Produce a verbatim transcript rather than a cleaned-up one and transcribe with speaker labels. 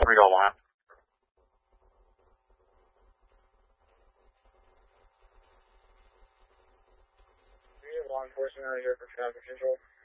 Speaker 1: we go, Lyle.
Speaker 2: Law enforcement out here for traffic control.